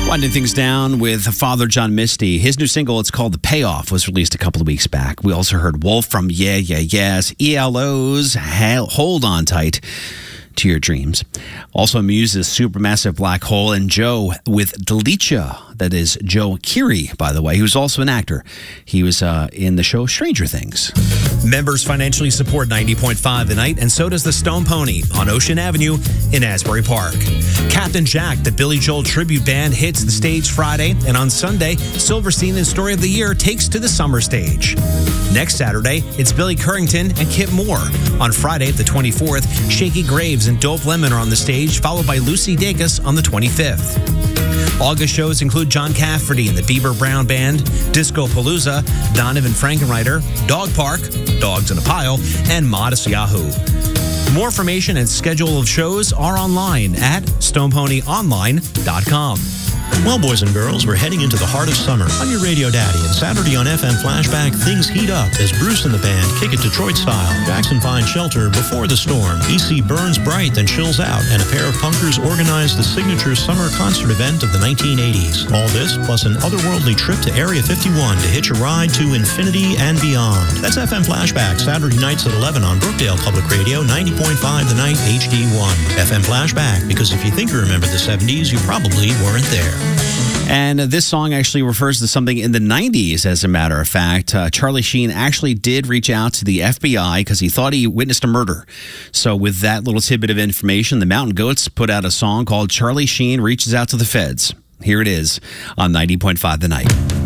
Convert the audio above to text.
Winding things down with Father John Misty. His new single, it's called The Payoff, was released a couple of weeks back. We also heard Wolf from Yeah, Yeah, Yes, ELO's Hold On Tight to Your Dreams. Also, Muse's Supermassive Black Hole, and Joe with Delicia. That is Joe Keery, by the way. He was also an actor. He was in the show Stranger Things. Members financially support 90.5 The Night, and so does the Stone Pony on Ocean Avenue in Asbury Park. Captain Jack, the Billy Joel tribute band, hits the stage Friday, and on Sunday, Silverstein and Story of the Year takes to the summer stage. Next Saturday, it's Billy Currington and Kip Moore. On Friday, the 24th, Shaky Graves and Dope Lemon are on the stage, followed by Lucy Dacus on the 25th. August shows include John Cafferty and the Bieber Brown Band, Disco Palooza, Donovan Frankenreiter, Dog Park, Dogs in a Pile, and Modest Yahoo. More information and schedule of shows are online at stoneponyonline.com. Well, boys and girls, we're heading into the heart of summer. I'm your radio daddy, and Saturday on FM Flashback, things heat up as Bruce and the band kick it Detroit style. Jackson finds shelter before the storm. EC burns bright, then chills out, and a pair of punkers organize the signature summer concert event of the 1980s. All this, plus an otherworldly trip to Area 51 to hitch a ride to infinity and beyond. That's FM Flashback, Saturday nights at 11 on Brookdale Public Radio, 90.5 The Night HD1. FM Flashback, because if you think you remember the 70s, you probably weren't there. And this song actually refers to something in the 90s, as a matter of fact. Charlie Sheen actually did reach out to the FBI because he thought he witnessed a murder. So with that little tidbit of information, the Mountain Goats put out a song called Charlie Sheen Reaches Out to the Feds. Here it is on 90.5 The Night.